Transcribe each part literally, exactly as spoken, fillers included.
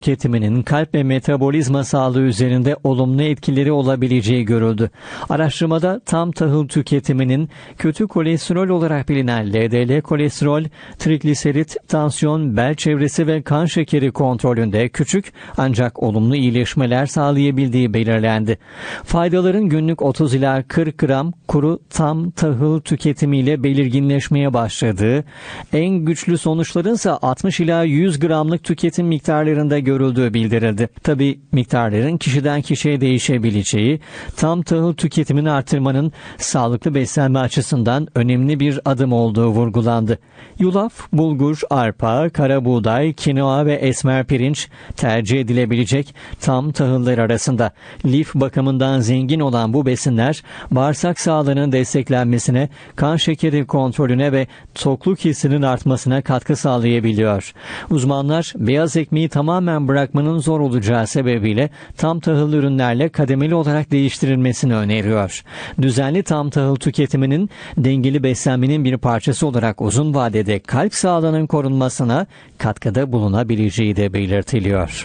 tüketiminin kalp ve metabolizma sağlığı üzerinde olumlu etkileri olabileceği görüldü. Araştırmada tam tahıl tüketiminin kötü kolesterol olarak bilinen L D L kolesterol, trigliserit, tansiyon, bel çevresi ve kan şekeri kontrolünde küçük ancak olumlu iyileşmeler sağlayabildiği belirlendi. Faydaların günlük otuz ila kırk gram kuru tam tahıl tüketimiyle belirginleşmeye başladığı, en güçlü sonuçların ise altmış ila yüz gramlık tüketim miktarlarında görüldüğü bildirildi. Tabi miktarların kişiden kişiye değişebileceği, tam tahıl tüketimini artırmanın sağlıklı beslenme açısından önemli bir adım olduğu vurgulandı. Yulaf, bulgur, arpa, kara buğday, kinoa ve esmer pirinç tercih edilebilecek tam tahıllar arasında. Lif bakımından zengin olan bu besinler bağırsak sağlığının desteklenmesine, kan şekeri kontrolüne ve tokluk hissinin artmasına katkı sağlayabiliyor. Uzmanlar beyaz ekmeği tamamen bırakmanın zor olacağı sebebiyle tam tahıllı ürünlerle kademeli olarak değiştirilmesini öneriyor. Düzenli tam tahıl tüketiminin dengeli beslenmenin bir parçası olarak uzun vadede kalp sağlığının korunmasına katkıda bulunabileceği de belirtiliyor.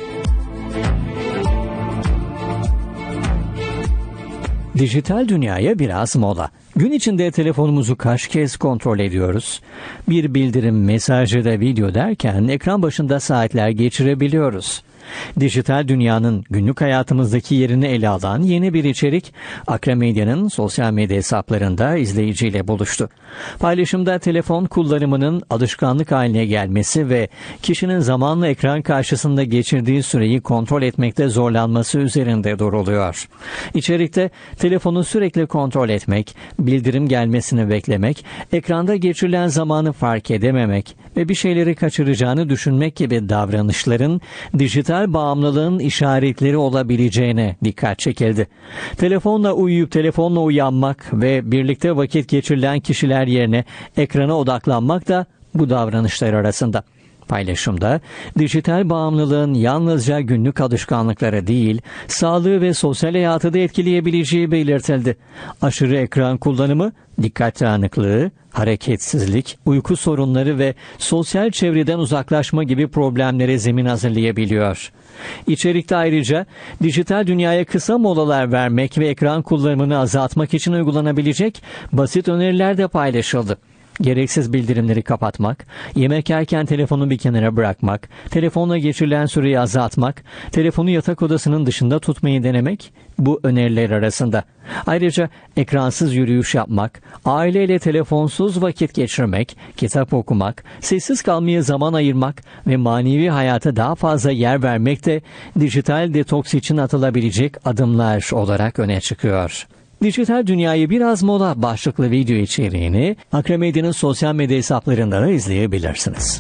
Dijital dünyaya biraz mola. Gün içinde telefonumuzu kaç kez kontrol ediyoruz? Bir bildirim, mesaj ya da video derken ekran başında saatler geçirebiliyoruz. Dijital dünyanın günlük hayatımızdaki yerini ele alan yeni bir içerik, Akra Medya'nın sosyal medya hesaplarında izleyiciyle buluştu. Paylaşımda telefon kullanımının alışkanlık haline gelmesi ve kişinin zamanla ekran karşısında geçirdiği süreyi kontrol etmekte zorlanması üzerinde duruluyor. İçerikte telefonu sürekli kontrol etmek, bildirim gelmesini beklemek, ekranda geçirilen zamanı fark edememek ve bir şeyleri kaçıracağını düşünmek gibi davranışların dijital bağımlılığın işaretleri olabileceğine dikkat çekildi. Telefonla uyuyup telefonla uyanmak ve birlikte vakit geçirilen kişiler yerine ekrana odaklanmak da bu davranışlar arasında. Paylaşımda dijital bağımlılığın yalnızca günlük alışkanlıkları değil, sağlığı ve sosyal hayatı da etkileyebileceği belirtildi. Aşırı ekran kullanımı, dikkat dağınıklığı, hareketsizlik, uyku sorunları ve sosyal çevreden uzaklaşma gibi problemlere zemin hazırlayabiliyor. İçerikte ayrıca dijital dünyaya kısa molalar vermek ve ekran kullanımını azaltmak için uygulanabilecek basit öneriler de paylaşıldı. Gereksiz bildirimleri kapatmak, yemek yerken telefonu bir kenara bırakmak, telefonla geçirilen süreyi azaltmak, telefonu yatak odasının dışında tutmayı denemek bu öneriler arasında. Ayrıca ekransız yürüyüş yapmak, aileyle telefonsuz vakit geçirmek, kitap okumak, sessiz kalmaya zaman ayırmak ve manevi hayata daha fazla yer vermek de dijital detoks için atılabilecek adımlar olarak öne çıkıyor. Dijital dünyayı biraz mola başlıklı video içeriğini Akra Medya'nın sosyal medya hesaplarında da izleyebilirsiniz.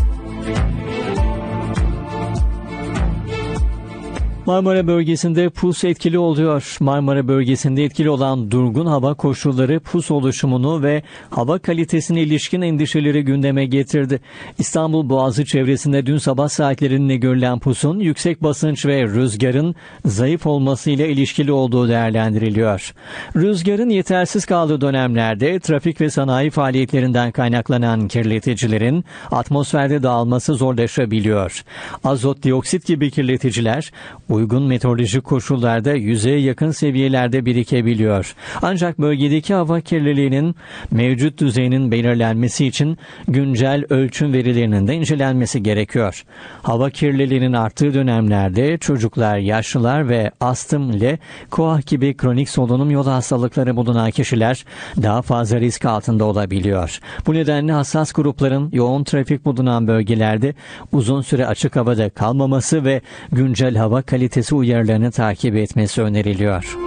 Marmara bölgesinde pus etkili oluyor. Marmara bölgesinde etkili olan durgun hava koşulları pus oluşumunu ve hava kalitesine ilişkin endişeleri gündeme getirdi. İstanbul Boğazı çevresinde dün sabah saatlerinde görülen pusun yüksek basınç ve rüzgarın zayıf olmasıyla ilişkili olduğu değerlendiriliyor. Rüzgarın yetersiz kaldığı dönemlerde trafik ve sanayi faaliyetlerinden kaynaklanan kirleticilerin atmosferde dağılması zorlaşabiliyor. Azot dioksit gibi kirleticiler uygun meteorolojik koşullarda yüzeye yakın seviyelerde birikebiliyor. Ancak bölgedeki hava kirliliğinin mevcut düzeyinin belirlenmesi için güncel ölçüm verilerinin de incelenmesi gerekiyor. Hava kirliliğinin arttığı dönemlerde çocuklar, yaşlılar ve astım ile koah gibi kronik solunum yolu hastalıkları bulunan kişiler daha fazla risk altında olabiliyor. Bu nedenle hassas grupların yoğun trafik bulunan bölgelerde uzun süre açık havada kalmaması ve güncel hava kalitesi uyarılarını takip etmesi öneriliyor.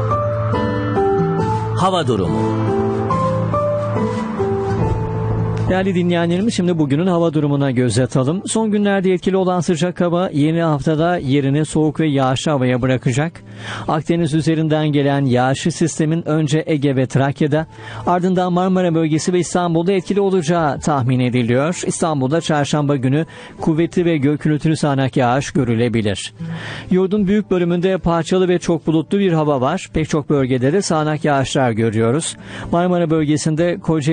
Hava durumu. Değerli dinleyenlerimiz, şimdi bugünün hava durumuna göz atalım. Son günlerde etkili olan sıcak hava yeni haftada yerini soğuk ve yağışlı havaya bırakacak. Akdeniz üzerinden gelen yağışlı sistemin önce Ege ve Trakya'da, ardından Marmara bölgesi ve İstanbul'da etkili olacağı tahmin ediliyor. İstanbul'da çarşamba günü kuvvetli ve gök gürültülü sağanak yağış görülebilir. Yurdun büyük bölümünde parçalı ve çok bulutlu bir hava var. Pek çok bölgede de sağanak yağışlar görüyoruz. Marmara bölgesinde Kocaeli